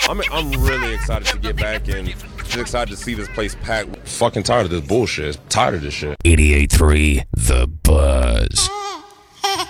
I'm really excited to get back and just excited to see this place packed. Fucking tired of this bullshit. Tired of this shit. 88.3 The Buzz.